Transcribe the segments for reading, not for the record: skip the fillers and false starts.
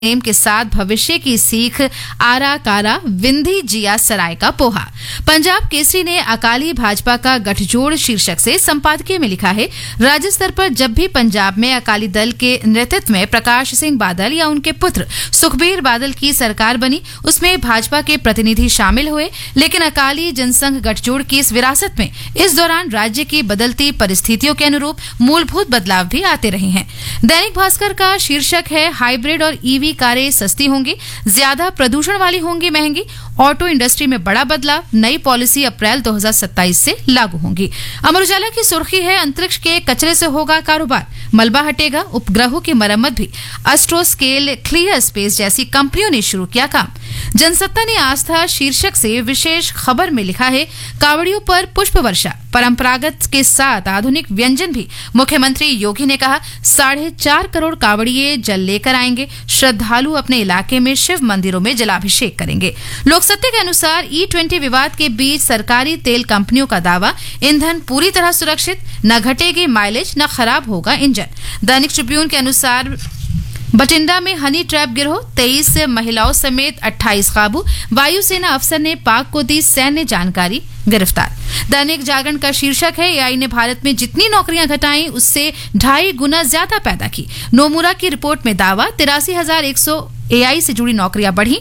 Name के साथ भविष्य की सीख आरा कारा विंधी जिया सराय का पोहा। पंजाब केसरी ने अकाली भाजपा का गठजोड़ शीर्षक से संपादकीय में लिखा है, राज्य स्तर पर जब भी पंजाब में अकाली दल के नेतृत्व में प्रकाश सिंह बादल या उनके पुत्र सुखबीर बादल की सरकार बनी, उसमें भाजपा के प्रतिनिधि शामिल हुए, लेकिन अकाली जनसंघ गठजोड़ की इस विरासत में इस दौरान राज्य की बदलती परिस्थितियों के अनुरूप मूलभूत बदलाव भी आते रहे हैं। दैनिक भास्कर का शीर्षक है, हाइब्रिड और ईवी कारें सस्ती होंगी, ज्यादा प्रदूषण वाली होंगी महंगी, ऑटो इंडस्ट्री में बड़ा बदलाव, नई पॉलिसी अप्रैल 2027 से लागू होंगी। अमर उजाला की सुर्खी है, अंतरिक्ष के कचरे से होगा कारोबार, मलबा हटेगा, उपग्रहों की मरम्मत भी, एस्ट्रोस्केल, क्लियर स्पेस जैसी कंपनियों ने शुरू किया काम। जनसत्ता ने आस्था शीर्षक से विशेष खबर में लिखा है, कावड़ियों पर पुष्प वर्षा, परंपरागत के साथ आधुनिक व्यंजन भी। मुख्यमंत्री योगी ने कहा, 4.5 करोड़ कावड़िए जल लेकर आएंगे, श्रद्धालु अपने इलाके में शिव मंदिरों में जलाभिषेक करेंगे। लोकसत्ता के अनुसार E20 विवाद के बीच सरकारी तेल कंपनियों का दावा, ईंधन पूरी तरह सुरक्षित, न घटेगी माइलेज न खराब होगा इंजन। दैनिक ट्रिब्यून के अनुसार बठिंडा में हनी ट्रैप गिरोह, 23 महिलाओं समेत 28 काबू, वायुसेना अफसर ने पाक को दी सैन्य जानकारी, गिरफ्तार। दैनिक जागरण का शीर्षक है, एआई ने भारत में जितनी नौकरियां घटाई उससे 2.5 गुना ज्यादा पैदा की। नोमुरा की रिपोर्ट में दावा, 83,100 एआई से जुड़ी नौकरियां बढ़ी,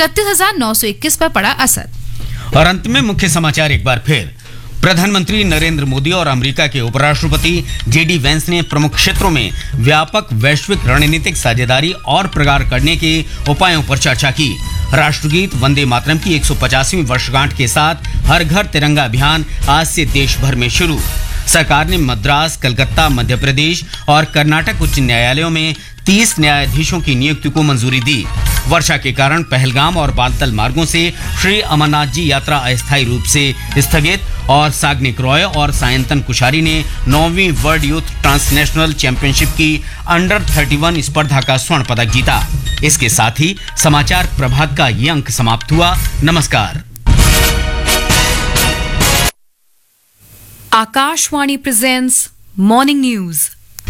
31,921 पर पड़ा असर। और अंत में मुख्य समाचार एक बार फिर। प्रधानमंत्री नरेंद्र मोदी और अमेरिका के उपराष्ट्रपति JD वैंस ने प्रमुख क्षेत्रों में व्यापक वैश्विक रणनीतिक साझेदारी और प्रगाढ़ करने के उपायों पर चर्चा की। राष्ट्रगीत वंदे मातरम की 150वीं वर्षगांठ के साथ हर घर तिरंगा अभियान आज से देश भर में शुरू। सरकार ने मद्रास, कलकत्ता, मध्य प्रदेश और कर्नाटक उच्च न्यायालयों में 30 न्यायाधीशों की नियुक्ति को मंजूरी दी। वर्षा के कारण पहलगाम और बालतल मार्गों से श्री अमरनाथ जी यात्रा अस्थायी रूप से स्थगित। और साग्निक रॉय और सायंतन कुशारी ने 9वीं वर्ल्ड यूथ ट्रांसनेशनल चैंपियनशिप की अंडर 31 स्पर्धा का स्वर्ण पदक जीता। इसके साथ ही समाचार प्रभात का ये अंक समाप्त हुआ। नमस्कार। Akashvani presents Morning News.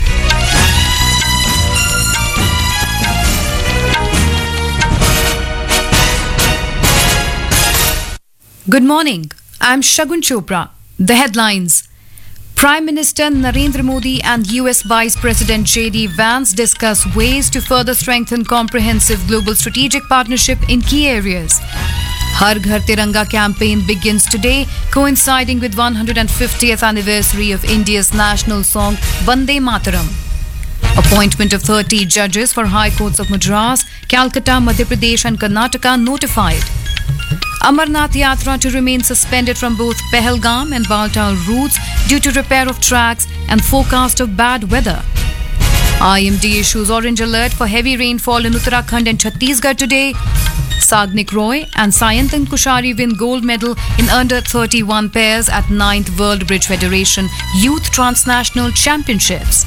Good morning. I'm Shagun Chopra. The headlines. Prime Minister Narendra Modi and US Vice President JD Vance discuss ways to further strengthen comprehensive global strategic partnership in key areas. Har Ghar Tiranga campaign begins today, coinciding with 150th anniversary of India's national song Vande Mataram. Appointment of 30 judges for High Courts of Madras, Calcutta, Madhya Pradesh and Karnataka notified. Amarnath Yatra to remain suspended from both Pahalgam and Baltal routes due to repair of tracks and forecast of bad weather. IMD issues orange alert for heavy rainfall in Uttarakhand and Chhattisgarh today. Sagnik Roy and Sayantan Kushari win gold medal in under 31 pairs at 9th World Bridge Federation Youth Transnational Championships.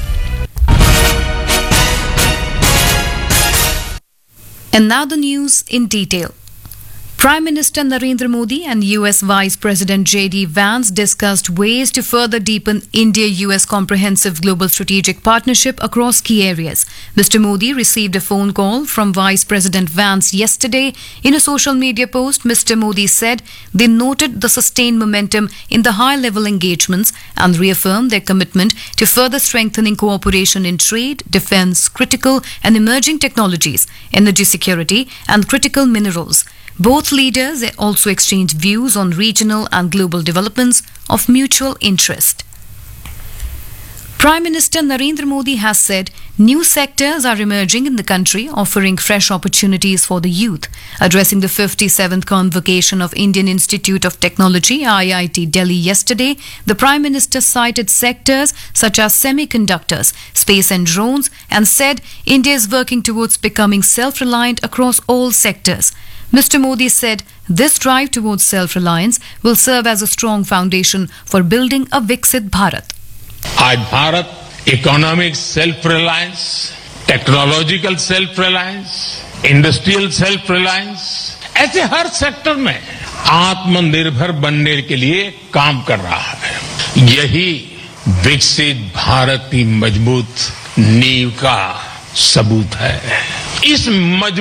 And now the news in detail. Prime Minister Narendra Modi and US Vice President JD Vance discussed ways to further deepen India-US comprehensive global strategic partnership across key areas. Mr. Modi received a phone call from Vice President Vance yesterday. In a social media post, Mr. Modi said they noted the sustained momentum in the high-level engagements and reaffirmed their commitment to further strengthening cooperation in trade, defense, critical and emerging technologies, energy security and critical minerals. Both leaders also exchanged views on regional and global developments of mutual interest. Prime Minister Narendra Modi has said new sectors are emerging in the country, offering fresh opportunities for the youth. Addressing the 57th convocation of Indian Institute of Technology, IIT Delhi yesterday, the Prime Minister cited sectors such as semiconductors, space and drones and said India is working towards becoming self-reliant across all sectors. Mr. Modi said this drive towards self-reliance will serve as a strong foundation for building a Viksit Bharat. आज Bharat economic self reliance, technological self reliance, industrial self reliance, ऐसे हर sector में आत्मनिर्भर बनने के लिए काम कर रहा है। यही विकसित भारत की मजबूत नींव का सबूत है। इस